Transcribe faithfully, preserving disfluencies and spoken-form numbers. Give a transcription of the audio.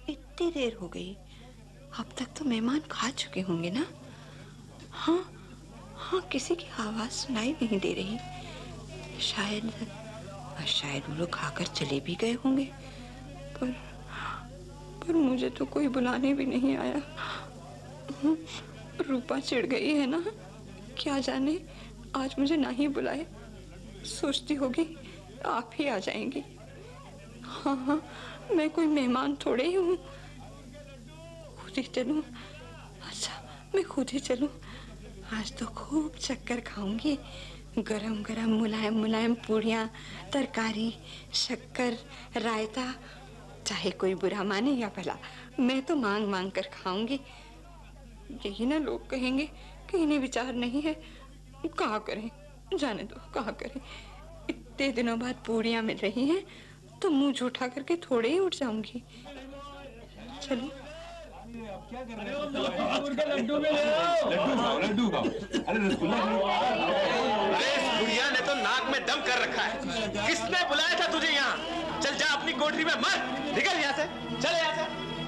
इतनी देर हो गई, अब तक तो मेहमान खा चुके होंगे ना? हाँ हाँ, किसी की आवाज सुनाई नहीं दे रही। शायद शायद वो लोग खाकर चले भी गए होंगे, पर पर मुझे तो कोई बुलाने भी नहीं आया। रूपा चिढ़ गई है ना, क्या जाने आज मुझे ना ही बुलाए। सोचती होगी आप ही आ जाएंगी। हाँ हाँ, मैं कोई मेहमान थोड़े ही हूँ। खुद ही चलूं? अच्छा, मैं खुद ही चलूं। आज तो खूब चक्कर खाऊंगी। गरम गरम मुलायम मुलायम पूड़ियाँ, तरकारी, शक्कर, रायता। चाहे कोई बुरा माने या भला, मैं तो मांग मांग कर खाऊंगी। यही ना लोग कहेंगे कि इन्हें विचार नहीं है। कहा करें, जाने दो, कहा करें। इतने दिनों बाद पूड़ियाँ मिल रही हैं तो मुंह झूठा करके थोड़े ही उठ जाऊंगी। चलो। क्या कर रहे हो? लड्डू में ले आओ। लड्डू लड्डू का अरे रसगुल्ला। अरे इस बुढ़िया ने तो नाक में दम कर रखा है। किसने बुलाया था तुझे यहाँ? चल जा अपनी कोठरी में मर। निकल यहाँ से, चल यहाँ से।